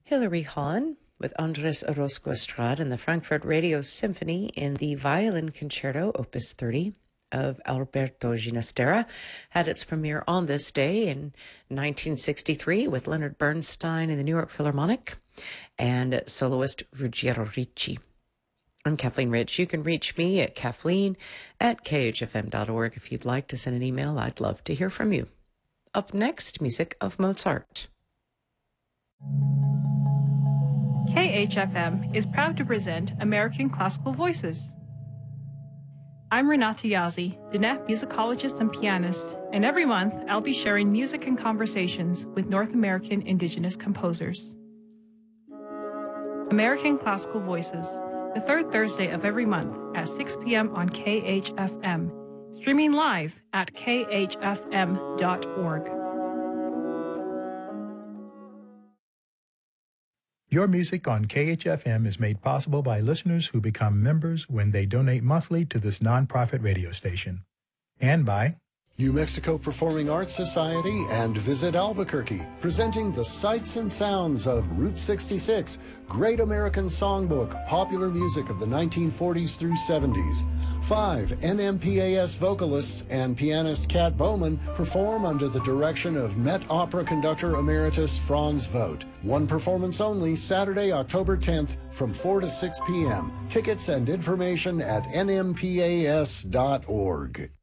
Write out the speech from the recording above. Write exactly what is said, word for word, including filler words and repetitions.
Hilary Hahn with Andres Orozco Estrada and the Frankfurt Radio Symphony in the Violin Concerto, Opus thirty of Alberto Ginastera, had its premiere on this day in nineteen sixty-three with Leonard Bernstein in the New York Philharmonic and soloist Ruggiero Ricci. I'm Kathleen Rich. You can reach me at Kathleen at K H F M dot org. If you'd like to send an email, I'd love to hear from you. Up next, music of Mozart. K H F M is proud to present American Classical Voices. I'm Renata Yazzie, Diné musicologist and pianist, and every month I'll be sharing music and conversations with North American Indigenous composers. American Classical Voices, the third Thursday of every month at six p.m. on K H F M, streaming live at K H F M dot org. Your music on K H F M is made possible by listeners who become members when they donate monthly to this nonprofit radio station. And by New Mexico Performing Arts Society and Visit Albuquerque, presenting the sights and sounds of Route sixty-six, Great American Songbook, popular music of the nineteen forties through seventies. Five N M P A S vocalists and pianist Kat Bowman perform under the direction of Met Opera conductor emeritus Franz Vogt. One performance only, Saturday, October tenth, from four to six p.m. Tickets and information at N M P A S dot org.